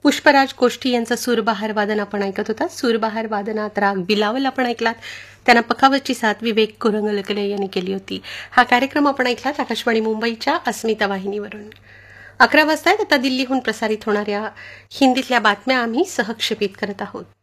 पुष्पराज कोष्टी यांचं सूरबहार वादन आपण ऐकत होता. सूरबहार वादनात राग बिलावल आपण ऐकलात. त्यांना पखावजची साथ विवेक कुरंगलकले यांनी केली होती. हा कार्यक्रम आपण ऐकलात आकाशवाणी मुंबईच्या अस्मिता वाहिनीवरून. 11 वाजता आता दिल्लीहून प्रसारित होणाऱ्या हिंदीतल्या बातम्या आम्ही सहक्षेपित करत आहोत.